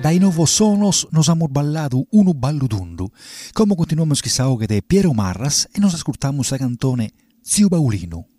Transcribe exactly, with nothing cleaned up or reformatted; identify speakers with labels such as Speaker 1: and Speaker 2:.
Speaker 1: Dai Novos Sonos nos hemos ballado uno ballo tundu. Como continuamos quizá que de Piero Marras e nos ascoltamos la cantone Zio Paulino.